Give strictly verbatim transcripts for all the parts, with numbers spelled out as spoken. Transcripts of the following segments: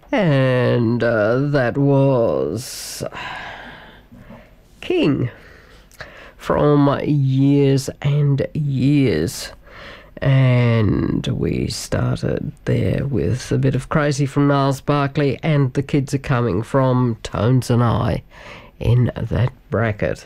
And uh, that was King from Years and Years. And we started there with a bit of Crazy from Niles Barkley, and The Kids Are Coming from Tones and I in that bracket.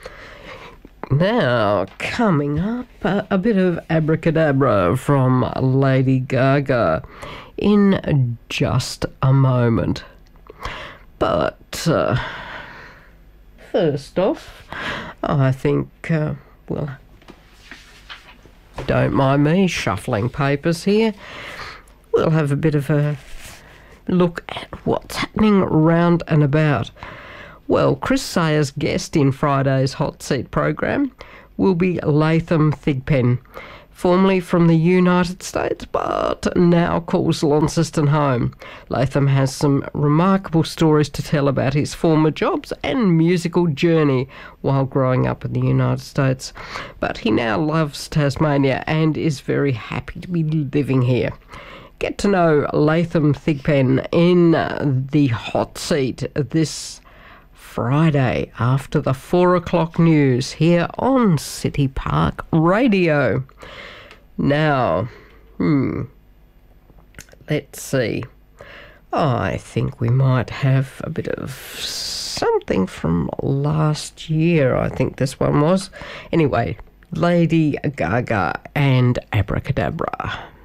Now, coming up, uh, a bit of Abracadabra from Lady Gaga in just a moment. But uh, first off, I think, uh, well, don't mind me shuffling papers here. We'll have a bit of a look at what's happening round and about. Well, Chris Sayers' guest in Friday's Hot Seat program will be Latham Thigpen, formerly from the United States, but now calls Launceston home. Latham has some remarkable stories to tell about his former jobs and musical journey while growing up in the United States. But he now loves Tasmania and is very happy to be living here. Get to know Latham Thigpen in the Hot Seat this Friday after the four o'clock news here on City Park Radio. Now, hmm, let's see. I think we might have a bit of something from last year, I think this one was. Anyway, Lady Gaga and Abracadabra.